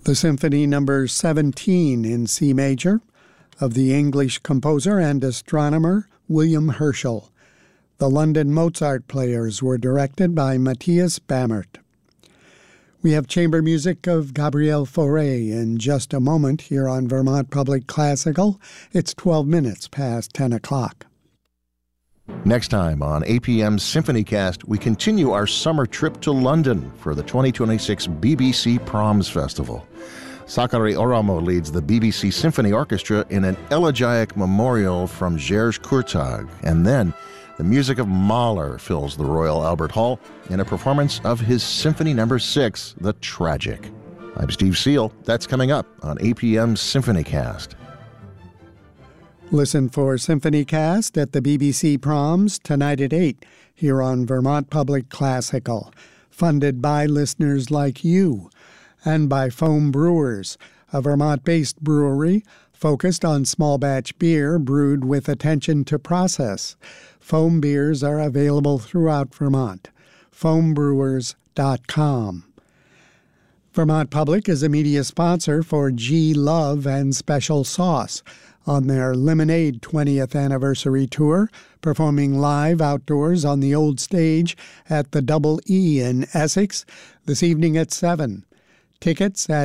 The Symphony Number 17 in C major of the English composer and astronomer William Herschel. The London Mozart Players were directed by Matthias Bammert. We have chamber music of Gabriel Fauré in just a moment here on Vermont Public Classical. It's 12 minutes past 10 o'clock. Next time on APM's SymphonyCast, we continue our summer trip to London for the 2026 BBC Proms Festival. Sakari Oramo leads the BBC Symphony Orchestra in an elegiac memorial from Georges Courtag, and then the music of Mahler fills the Royal Albert Hall in a performance of his Symphony No. 6, The Tragic. I'm Steve Seal. That's coming up on APM's SymphonyCast. Listen for SymphonyCast at the BBC Proms tonight at 8 here on Vermont Public Classical, funded by listeners like you and by Foam Brewers, a Vermont-based brewery focused on small batch beer brewed with attention to process. Foam beers are available throughout Vermont. foambrewers.com. Vermont Public is a media sponsor for G Love and Special Sauce on their Lemonade 20th Anniversary Tour, performing live outdoors on the old stage at the Double E in Essex this evening at 7. Tickets at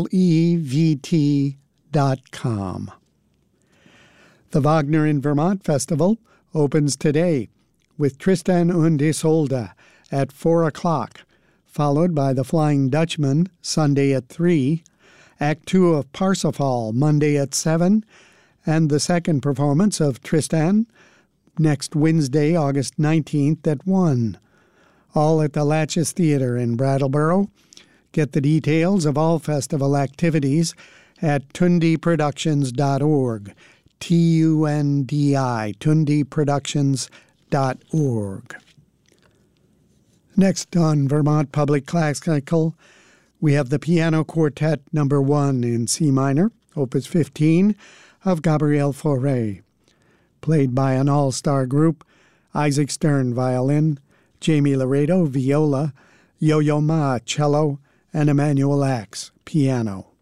EEVT.com. The Wagner in Vermont Festival opens today with Tristan und Isolde at 4 o'clock, followed by The Flying Dutchman Sunday at 3, Act 2 of Parsifal Monday at 7, and the second performance of Tristan next Wednesday, August 19th at 1. All at the Latches Theater in Brattleboro. Get the details of all festival activities at tundiproductions.org. TUNDI, tundiproductions.org. Next on Vermont Public Classical, we have the Piano Quartet No. 1 in C minor, Opus 15, of Gabriel Fauré, played by an all-star group: Isaac Stern, violin, Jamie Laredo, viola, Yo-Yo Ma, cello, and Emmanuel Axe, piano.